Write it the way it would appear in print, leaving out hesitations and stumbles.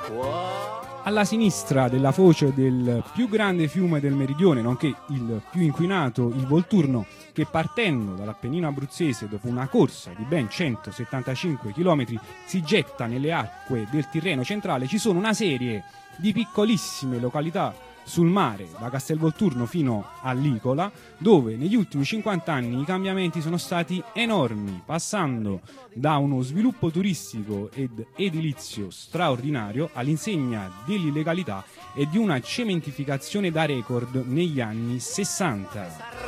Alla sinistra della foce del più grande fiume del meridione, nonché il più inquinato, il Volturno, che partendo dall'Appennino abruzzese dopo una corsa di ben 175 km si getta nelle acque del Tirreno centrale, ci sono una serie di piccolissime località sul mare, da Castelvolturno fino a Licola, dove negli ultimi 50 anni i cambiamenti sono stati enormi, passando da uno sviluppo turistico ed edilizio straordinario all'insegna dell'illegalità e di una cementificazione da record negli anni 60.